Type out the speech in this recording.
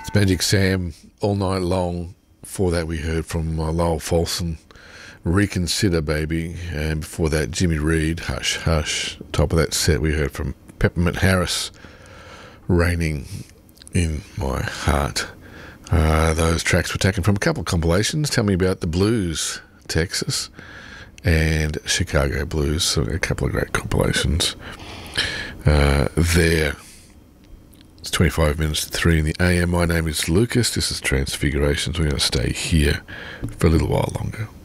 Magic Sam all night long. Before that, we heard from Lowell Folsom, Reconsider Baby, and before that, Jimmy Reed, Hush Hush. Top of that set, we heard from Peppermint Harris, Raining in My Heart. Those tracks were taken from a couple of compilations. Tell Me About the Blues, Texas, and Chicago Blues. So a couple of great compilations there. It's 25 minutes to 3 in the AM. My name is Lucas. This is Transfigurations. We're going to stay here for a little while longer.